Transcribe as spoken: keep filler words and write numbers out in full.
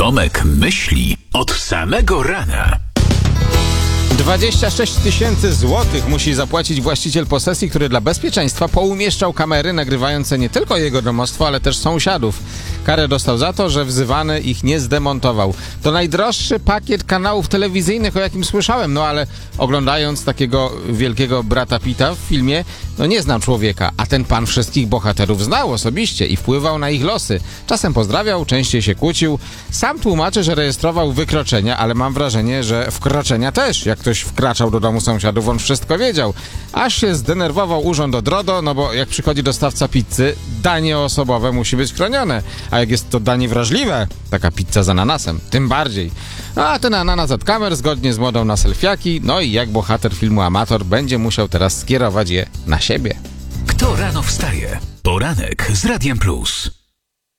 Tomek myśli od samego rana. dwadzieścia sześć tysięcy złotych musi zapłacić właściciel posesji, który dla bezpieczeństwa poumieszczał kamery nagrywające nie tylko jego domostwo, ale też sąsiadów. Karę dostał za to, że wzywany ich nie zdemontował. To najdroższy pakiet kanałów telewizyjnych, o jakim słyszałem, no ale oglądając takiego wielkiego brata Pitta w filmie, no nie znam człowieka, a ten pan wszystkich bohaterów znał osobiście i wpływał na ich losy. Czasem pozdrawiał, częściej się kłócił. Sam tłumaczy, że rejestrował wykroczenia, ale mam wrażenie, że wkroczenia też. Jak ktoś wkraczał do domu sąsiadów, on wszystko wiedział. Aż się zdenerwował urząd od RODO, no bo jak przychodzi dostawca pizzy, danie osobowe musi być chronione. A jak jest to danie wrażliwe, taka pizza z ananasem, tym bardziej. A ten ananas od kamer zgodnie z modą na selfiaki, no i jak bohater filmu Amator będzie musiał teraz skierować je na siebie. Kto rano wstaje? Poranek z Radiem Plus.